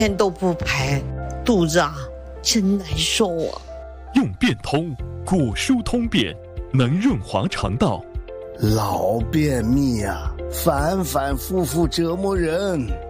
天都不排，肚子真难受啊。 用便通，果蔬通便，能润滑肠道。 老便秘反反复复折磨人，